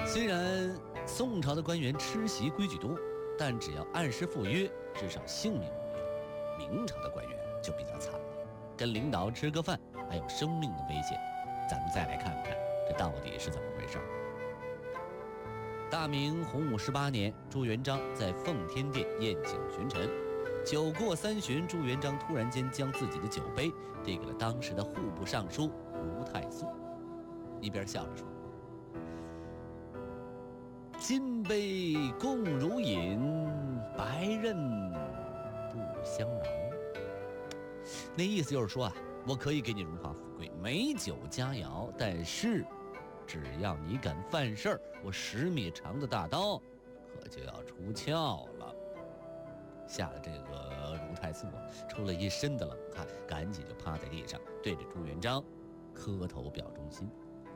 虽然宋朝的官员吃席规矩多，但只要按时赴约，至少性命无虞。明朝的官员就比较惨了，跟领导吃个饭还有生命的危险。咱们再来看看这到底是怎么回事。大明洪武18年，朱元璋在奉天殿宴请群臣，酒过三巡，朱元璋突然间将自己的酒杯递给了当时的户部尚书卢太素，一边笑着说：“金杯共如饮，白刃不相饶。”那意思就是说啊，我可以给你荣华富贵，美酒佳肴，但是只要你敢犯事儿，我10米长的大刀可就要出鞘了。吓得这个卢太素出了一身的冷汗，赶紧就趴在地上，对着朱元璋磕头表忠心。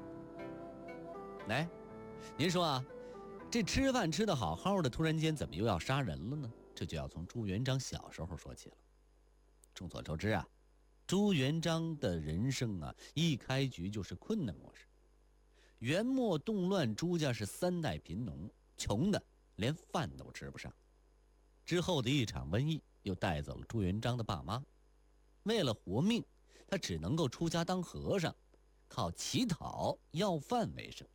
来，您说啊，这吃饭吃得好好的，突然间怎么又要杀人了呢？这就要从朱元璋小时候说起了。众所周知啊，朱元璋的人生啊，一开局就是困难模式。元末动乱，朱家是3代贫农，穷的连饭都吃不上。之后的一场瘟疫又带走了朱元璋的爸妈，为了活命，他只能够出家当和尚，靠乞讨要饭为生。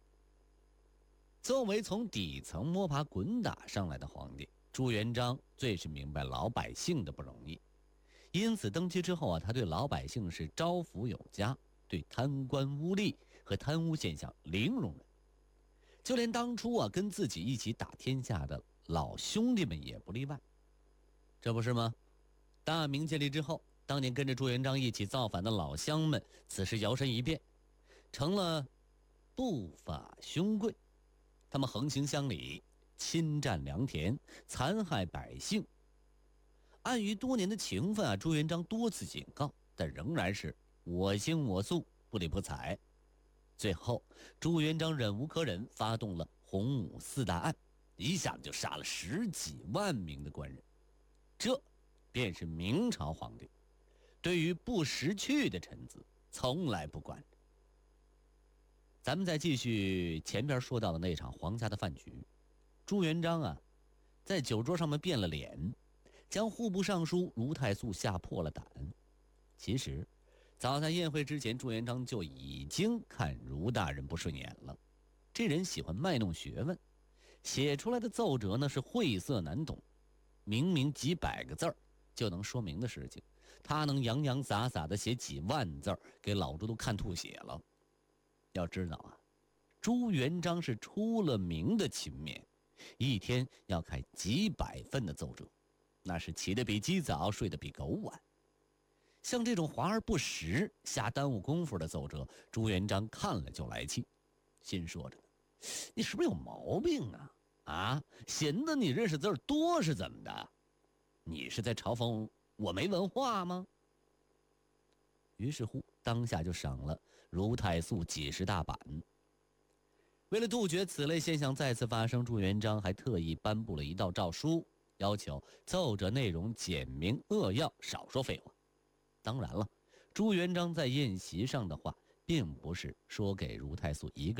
作为从底层摸爬滚打上来的皇帝，朱元璋最是明白老百姓的不容易，因此登基之后啊，他对老百姓是招抚有加，对贪官污吏和贪污现象零容忍。就连当初啊跟自己一起打天下的老兄弟们也不例外。这不是吗？大明建立之后，当年跟着朱元璋一起造反的老乡们，此时摇身一变，成了不法凶贵。他们横行乡里，侵占良田，残害百姓。碍于多年的情分啊，朱元璋多次警告，但仍然是我行我素，不理不睬。最后，朱元璋忍无可忍，发动了洪武4大案，一下子就杀了10几万名的官人。这便是明朝皇帝对于不识趣的臣子从来不管。咱们再继续前边说到的那场皇家的饭局，朱元璋啊，在酒桌上面变了脸，将户部尚书卢太素吓破了胆。其实早在宴会之前，朱元璋就已经看卢大人不顺眼了。这人喜欢卖弄学问，写出来的奏折呢是晦涩难懂，明明几百个字儿就能说明的事情，他能洋洋洒洒的写几万字儿，给老朱都看吐血了。要知道啊，朱元璋是出了名的勤勉，一天要开几百份的奏折，那是起得比鸡早，睡得比狗晚。像这种华而不实、瞎耽误功夫的奏折，朱元璋看了就来气，心说着呢，你是不是有毛病啊？啊，闲的你认识字多是怎么的？你是在嘲讽我没文化吗？于是乎，当下就赏了卢太素几十大板。为了杜绝此类现象再次发生，朱元璋还特意颁布了一道诏书，要求奏折内容简明扼要，少说废话。当然了，朱元璋在宴席上的话，并不是说给卢太素一个